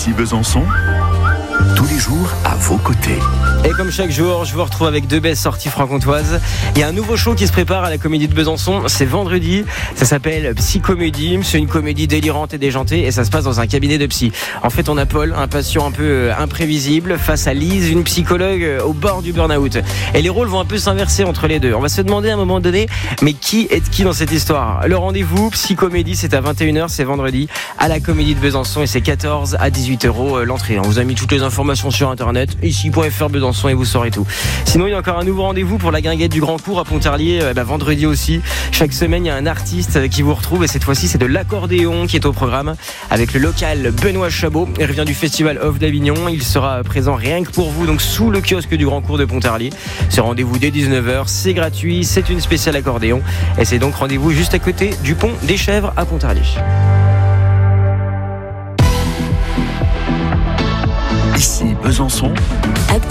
Ici Besançon, tous les jours à vos côtés. Et comme chaque jour, je vous retrouve avec deux belles sorties franc-comtoises. Il y a un nouveau show qui se prépare à la Comédie de Besançon. C'est vendredi. Ça s'appelle Psychomédie. C'est une comédie délirante et déjantée et ça se passe dans un cabinet de psy. En fait, on a Paul, un patient un peu imprévisible, face à Lise, une psychologue au bord du burn-out. Et les rôles vont un peu s'inverser entre les deux. On va se demander à un moment donné, mais qui est qui dans cette histoire ? Le rendez-vous Psychomédie, c'est à 21h, c'est vendredi, à la Comédie de Besançon et c'est 14 à 18 € l'entrée. On vous a mis toutes les informations sur internet, ici.fr Besançon et vous saurez tout. Sinon, il y a encore un nouveau rendez-vous pour la guinguette du Grand Cours à Pontarlier, vendredi aussi. Chaque semaine, il y a un artiste qui vous retrouve et cette fois-ci, c'est de l'accordéon qui est au programme avec le local Benoît Chabot. Il revient du Festival Off d'Avignon. Il sera présent rien que pour vous, donc sous le kiosque du Grand Cours de Pontarlier. C'est rendez-vous dès 19h, c'est gratuit, c'est une spéciale accordéon et c'est donc rendez-vous juste à côté du pont des Chèvres à Pontarlier. Ici Besançon,